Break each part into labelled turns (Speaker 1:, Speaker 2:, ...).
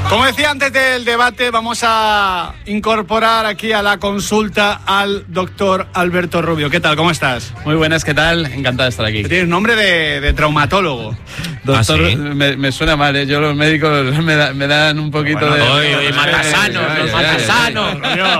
Speaker 1: Como decía antes del debate, vamos a incorporar aquí a la consulta al doctor Alberto Rubio. ¿Qué tal? ¿Cómo estás?
Speaker 2: Muy buenas, ¿qué tal? Encantado de estar aquí.
Speaker 1: Tienes nombre de traumatólogo.
Speaker 2: Doctor,
Speaker 3: ¿Ah, sí?
Speaker 2: me suena mal, ¿eh? Yo los médicos me dan un poquito
Speaker 3: Oye, matasanos, los matasanos.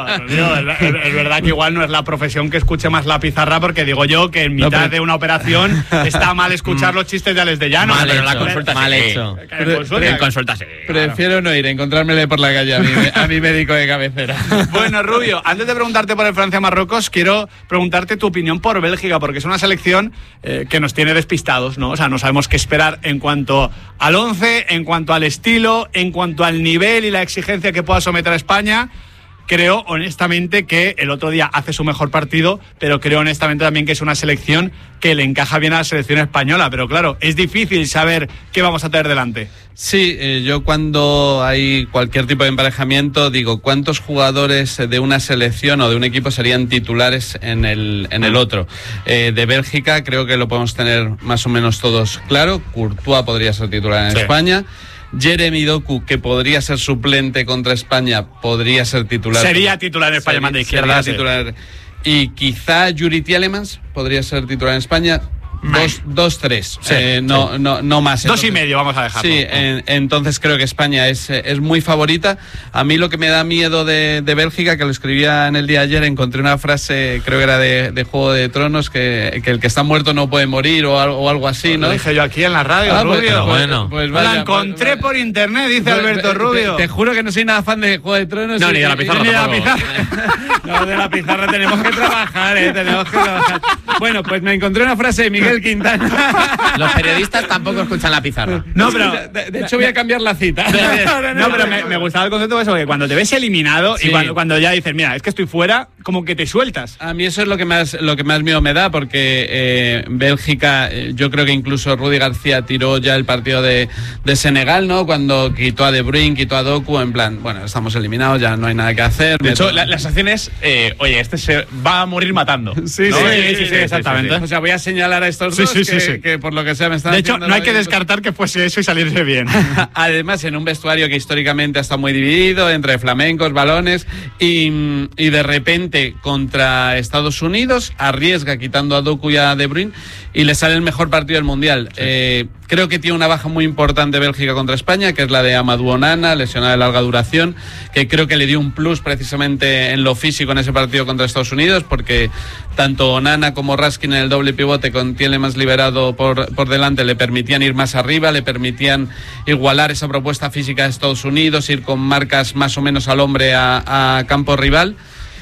Speaker 1: Es verdad que igual no es la profesión que escuche más la pizarra, porque digo yo que en mitad de una operación está mal escuchar los chistes de Ales de Llano.
Speaker 3: Mal
Speaker 1: pero
Speaker 3: hecho,
Speaker 1: la consulta
Speaker 3: mal
Speaker 1: sí.
Speaker 3: hecho.
Speaker 1: En
Speaker 3: consulta sí.
Speaker 2: Prefiero no ir, encontrármele por la calle a mi médico de cabecera.
Speaker 1: Bueno, Rubio, antes de preguntarte por el Francia-Marruecos, quiero preguntarte tu opinión por Bélgica, porque es una selección que nos tiene despistados, ¿no? O sea, no sabemos qué esperar en cuanto al 11, en cuanto al estilo, en cuanto al nivel y la exigencia que pueda someter a España. Creo, honestamente, que el otro día hace su mejor partido, pero creo, honestamente, también que es una selección que le encaja bien a la selección española. Pero claro, es difícil saber qué vamos a tener delante.
Speaker 2: Sí, yo cuando hay cualquier tipo de emparejamiento digo, ¿cuántos jugadores de una selección o de un equipo serían titulares en el otro? De Bélgica creo que lo podemos tener más o menos todos claro. Courtois podría ser titular en España. Jeremy Doku, que podría ser suplente contra España, podría ser titular.
Speaker 1: Sería titular en España, manda izquierda.
Speaker 2: Sería titular. Y quizá Yuri Tielemans podría ser titular en España. 2-3, no más.
Speaker 1: 2,5 vamos a dejarlo.
Speaker 2: Sí, entonces creo que España es muy favorita. A mí lo que me da miedo de Bélgica, que lo escribía en el día de ayer, encontré una frase, creo que era de Juego de Tronos, que el que está muerto no puede morir o algo así, ¿no?
Speaker 1: Lo dije yo aquí en la radio, Rubio.
Speaker 3: Pues
Speaker 1: la encontré por internet, dice Alberto Rubio.
Speaker 2: Te juro que no soy nada fan de Juego de Tronos.
Speaker 3: No, ni de la pizarra.
Speaker 1: Ni de la pizarra.
Speaker 2: No, de la pizarra tenemos que trabajar, Bueno, pues me encontré una frase de Miguel Quintana.
Speaker 3: Los periodistas tampoco escuchan la pizarra.
Speaker 1: No, pero
Speaker 2: de hecho voy a cambiar la cita.
Speaker 1: No, pero me gustaba el concepto de eso, que cuando te ves eliminado y cuando ya dices, mira, es que estoy fuera, como que te sueltas.
Speaker 2: A mí eso es lo que más miedo me da, porque Bélgica, yo creo que incluso Rudy García tiró ya el partido de Senegal, ¿no? Cuando quitó a De Bruyne, quitó a Doku, en plan, bueno, estamos eliminados, ya no hay nada que hacer.
Speaker 4: De hecho, la sensación es, oye, este se va a morir matando.
Speaker 1: Sí, exactamente.
Speaker 2: O sea, voy a señalar a estos dos que por lo que sea me están.
Speaker 1: De hecho, no hay que descartar que fuese eso y salirse bien.
Speaker 2: Además, en un vestuario que históricamente ha estado muy dividido entre flamencos, balones, y de repente contra Estados Unidos arriesga quitando a Doku y a De Bruyne y le sale el mejor partido del Mundial. Creo que tiene una baja muy importante Bélgica contra España, que es la de Amadou Onana, lesionada de larga duración, que creo que le dio un plus precisamente en lo físico en ese partido contra Estados Unidos, porque tanto Onana como Raskin en el doble pivote con Tielemans liberado por delante le permitían ir más arriba, le permitían igualar esa propuesta física de Estados Unidos, ir con marcas más o menos al hombre a campo rival.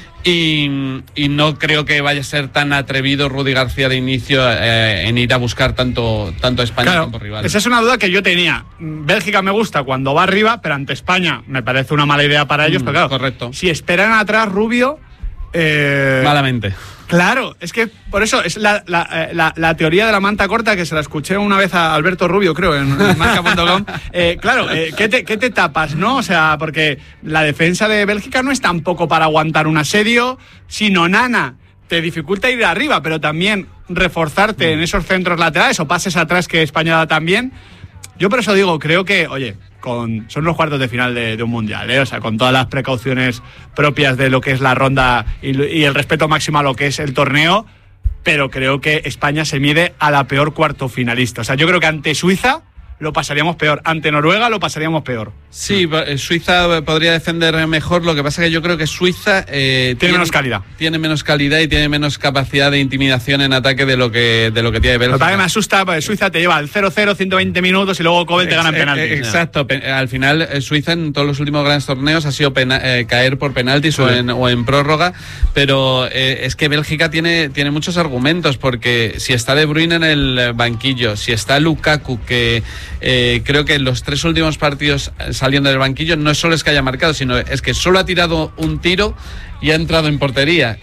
Speaker 2: Y no creo que vaya a ser tan atrevido Rudy García de inicio en ir a buscar tanto a España como rival.
Speaker 1: Esa es una duda que yo tenía. Bélgica me gusta cuando va arriba, pero ante España me parece una mala idea para ellos. Pero claro,
Speaker 2: correcto.
Speaker 1: Si esperan atrás, Rubio...
Speaker 2: malamente.
Speaker 1: Claro, es que por eso es la teoría de la manta corta, que se la escuché una vez a Alberto Rubio, creo, en marca.com. Claro, ¿qué te tapas, no? O sea, porque la defensa de Bélgica no es tampoco para aguantar un asedio, sino Nana te dificulta ir arriba, pero también reforzarte en esos centros laterales o pases atrás que España da también. Yo por eso digo, creo que, oye, son los cuartos de final de un mundial, o sea, con todas las precauciones propias de lo que es la ronda y el respeto máximo a lo que es el torneo, pero creo que España se mide a la peor cuarto finalista. O sea, yo creo que ante Suiza lo pasaríamos peor, ante Noruega lo pasaríamos peor.
Speaker 2: Sí, Suiza podría defender mejor, lo que pasa es que yo creo que Suiza
Speaker 1: tiene menos calidad.
Speaker 2: Tiene menos calidad y tiene menos capacidad de intimidación en ataque de lo que tiene Bélgica.
Speaker 1: Lo que me asusta, porque Suiza te lleva al 0-0, 120 minutos y luego Kovel te gana en penaltis.
Speaker 2: Exacto, al final Suiza en todos los últimos grandes torneos ha sido caer por penaltis o en prórroga, pero es que Bélgica tiene muchos argumentos, porque si está De Bruyne en el banquillo, si está Lukaku, que creo que en los 3 últimos partidos saliendo del banquillo no es solo es que haya marcado, sino es que solo ha tirado un tiro y ha entrado en portería.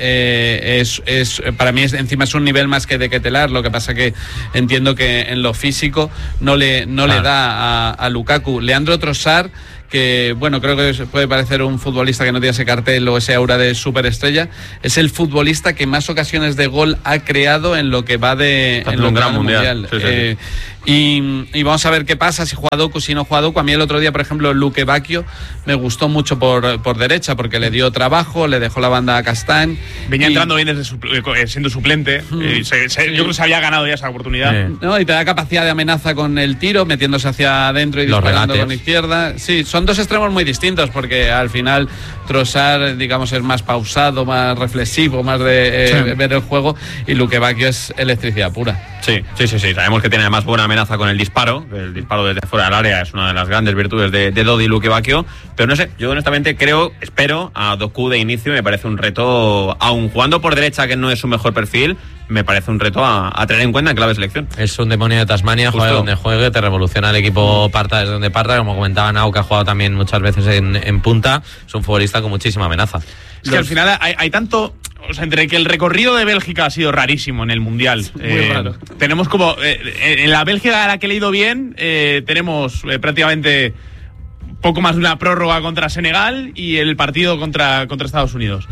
Speaker 2: Para mí encima es un nivel más que de Ketelar. Lo que pasa que entiendo que en lo físico no le da a Lukaku. Leandro Trossard, que bueno, creo que puede parecer un futbolista que no tiene ese cartel o ese aura de superestrella, es el futbolista que más ocasiones de gol ha creado en lo que va de
Speaker 3: en un gran mundial.
Speaker 2: y vamos a ver qué pasa, si juega Doku, si no juega Doku. A mí el otro día, por ejemplo, Luque Bacchio me gustó mucho por derecha, porque le dio trabajo, le dejó la banda a Castañ.
Speaker 4: Venía entrando bien desde siendo suplente. Yo creo que se había ganado ya esa oportunidad.
Speaker 2: No, y te da capacidad de amenaza con el tiro, metiéndose hacia adentro y disparando con izquierda. Sí, son dos extremos muy distintos, porque al final Trossard, digamos, es más pausado, más reflexivo, más de ver el juego, y Luque Bacchio es electricidad pura.
Speaker 5: Sí. Sabemos que tiene además buena amenaza con el disparo. El disparo desde fuera del área es una de las grandes virtudes de Dodi Luque Bacchio. Pero no sé, yo honestamente espero a Doku de inicio. Me parece un reto, aun jugando por derecha, que no es su mejor perfil, me parece un reto a tener en cuenta en clave de selección.
Speaker 6: Es un demonio de Tasmania, juega donde juegue, te revoluciona el equipo, parta desde donde parta. Como comentaba Nau, que ha jugado también muchas veces en punta, es un futbolista con muchísima amenaza.
Speaker 4: Es que al final hay tanto... O sea, entre que el recorrido de Bélgica ha sido rarísimo en el Mundial.
Speaker 2: Muy raro.
Speaker 4: Tenemos como... en la Bélgica a la que he leído bien, tenemos prácticamente poco más de una prórroga contra Senegal y el partido contra Estados Unidos.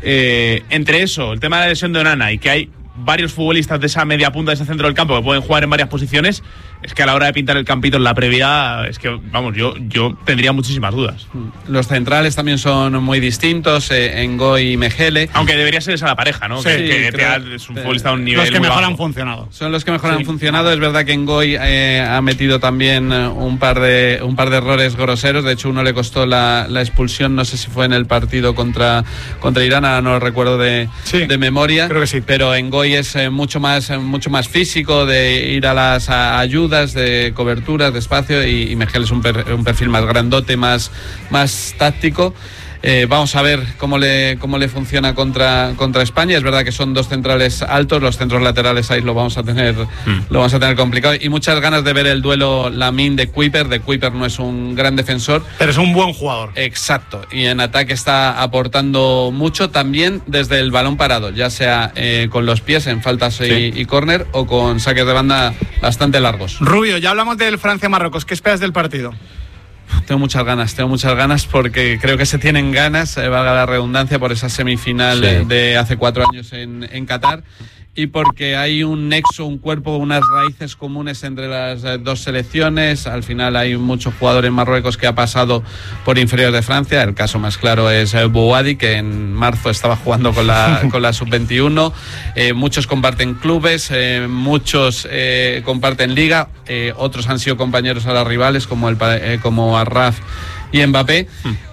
Speaker 4: Entre eso, el tema de la lesión de Onana y que hay varios futbolistas de esa media punta, de ese centro del campo, que pueden jugar en varias posiciones, es que a la hora de pintar el campito en la previa, es que, vamos, yo tendría muchísimas dudas.
Speaker 2: Los centrales también son muy distintos, Ngoy y Mejele.
Speaker 4: Aunque debería ser esa la pareja, ¿no?
Speaker 2: Sí,
Speaker 4: es un futbolista a un nivel
Speaker 1: los que
Speaker 4: muy
Speaker 1: mejor
Speaker 4: bajo.
Speaker 1: han funcionado.
Speaker 2: Son los que mejor han funcionado. Es verdad que Ngoy ha metido también un par de errores groseros. De hecho, uno le costó la expulsión, no sé si fue en el partido contra Irán, ahora no lo recuerdo de memoria.
Speaker 1: Creo que sí.
Speaker 2: Pero Ngoy es mucho más físico, de ir a las ayudas, de coberturas, de espacio, y Mejele es un perfil más grandote, más táctico. Vamos a ver cómo le funciona contra España. Es verdad que son dos centrales altos, los centros laterales ahí lo vamos a tener complicado, y muchas ganas de ver el duelo Lamine de Kuiper. No es un gran defensor,
Speaker 1: pero es un buen jugador.
Speaker 2: Exacto, y en ataque está aportando mucho también desde el balón parado, ya sea con los pies en faltas y córner, o con saques de banda bastante largos.
Speaker 1: Rubio, ya hablamos del Francia-Marruecos. ¿Qué esperas del partido?
Speaker 2: Tengo muchas ganas porque creo que se tienen ganas, valga la redundancia, por esa semifinal de hace 4 años en Qatar, y porque hay un nexo, un cuerpo, unas raíces comunes entre las dos selecciones. Al final hay muchos jugadores en Marruecos que ha pasado por inferiores de Francia. El caso más claro es Bouhaddi, que en marzo estaba jugando con la sub-21. Muchos comparten clubes, muchos comparten liga, otros han sido compañeros a las rivales como Arraf y Mbappé,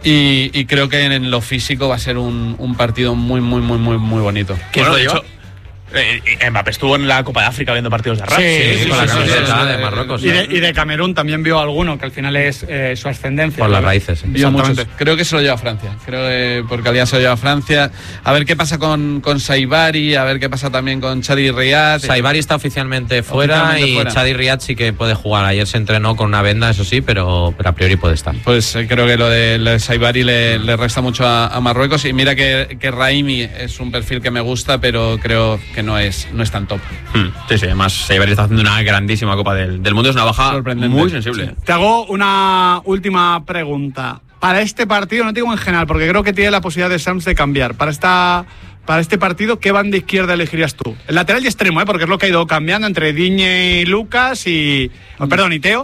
Speaker 2: y creo que en lo físico va a ser un partido muy bonito.
Speaker 4: Bueno, de hecho, Mbappé estuvo en la Copa de África viendo partidos de Arraf.
Speaker 6: Con la camiseta de Marruecos.
Speaker 1: Y de Camerún también vio alguno, que al final es su ascendencia.
Speaker 6: Por las raíces.
Speaker 2: Vio muchos. Creo que se lo lleva a Francia. Por calidad se lo lleva a Francia. A ver qué pasa con Saibari, a ver qué pasa también con Chadi Riyad.
Speaker 6: Saibari está oficialmente fuera. Chadi Riyad sí que puede jugar. Ayer se entrenó con una venda, eso sí, pero a priori puede estar.
Speaker 2: Pues creo que lo de Saibari le resta mucho a Marruecos. Y mira que Raimi es un perfil que me gusta, pero creo que no es tan top.
Speaker 5: Sí, además Saibari está haciendo una grandísima Copa del Mundo. Es una baja muy sensible.
Speaker 1: Te hago una última pregunta. Para este partido, no te digo en general, porque creo que tiene la posibilidad de Sams de cambiar. Para este partido, ¿qué banda izquierda elegirías tú? El lateral y extremo, porque es lo que ha ido cambiando entre Digne y Lucas y Teo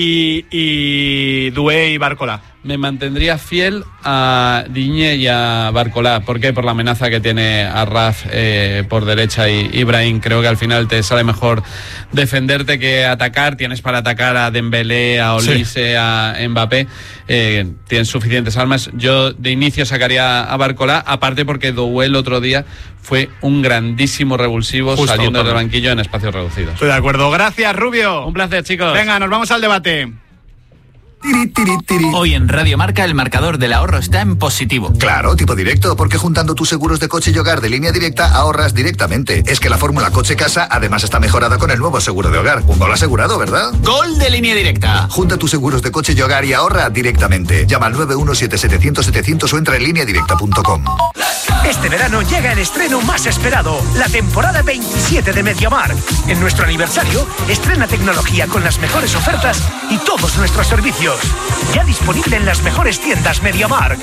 Speaker 1: y Doué y Barcola.
Speaker 2: Me mantendría fiel a Digne y a Barcola. ¿Por qué? Por la amenaza que tiene Arraf por derecha y Ibrahim. Creo que al final te sale mejor defenderte que atacar. Tienes para atacar a Dembélé, a Olise, a Mbappé. Tienes suficientes armas. Yo de inicio sacaría a Barcola, aparte porque Doué el otro día fue un grandísimo revulsivo, saliendo del banquillo en espacios reducidos.
Speaker 1: Estoy de acuerdo. Gracias, Rubio.
Speaker 2: Un placer, chicos.
Speaker 1: Venga, nos vamos al debate.
Speaker 7: Hoy en Radio Marca el marcador del ahorro está en positivo.
Speaker 8: Claro, tipo directo, porque juntando tus seguros de coche y hogar de Línea Directa ahorras directamente. Es que la fórmula coche-casa además está mejorada con el nuevo seguro de hogar. Un gol asegurado, ¿verdad?
Speaker 7: ¡Gol de Línea Directa!
Speaker 8: Junta tus seguros de coche y hogar y ahorra directamente. Llama al 917-700-700 o entra en lineadirecta.com.
Speaker 9: Este verano llega el estreno más esperado, la temporada 27 de MediaMarkt. En nuestro aniversario, estrena tecnología con las mejores ofertas y todos nuestros servicios. Ya disponible en las mejores tiendas MediaMarkt.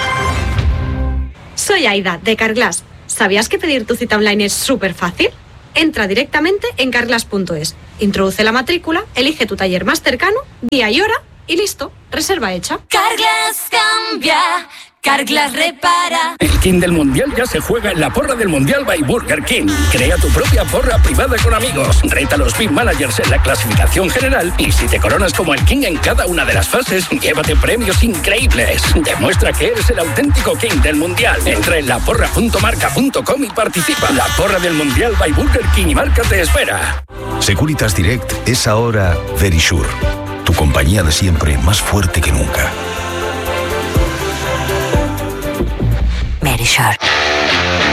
Speaker 10: Soy Aida, de Carglass. ¿Sabías que pedir tu cita online es súper fácil? Entra directamente en carglass.es, introduce la matrícula, elige tu taller más cercano, día y hora y listo, reserva hecha.
Speaker 11: Carglass cambia, Carglass repara.
Speaker 12: El King del Mundial ya se juega en la porra del Mundial by Burger King. Crea tu propia porra privada con amigos. Reta a los Big Managers en la clasificación general y si te coronas como el King en cada una de las fases, llévate premios increíbles. Demuestra que eres el auténtico King del Mundial. Entra en laporra.marca.com y participa. La porra del Mundial by Burger King y Marca te espera.
Speaker 13: Securitas Direct es ahora Verisure, tu compañía de siempre más fuerte que nunca.
Speaker 11: Verisure.